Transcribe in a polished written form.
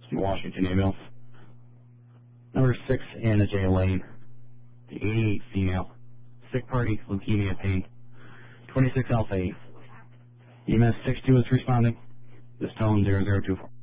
Washington ambulance. Number 6, Anna J. Lane. The 88 female. Sick party, leukemia pain. 26 Alpha 8. EMS 62 is responding. This tone 0024.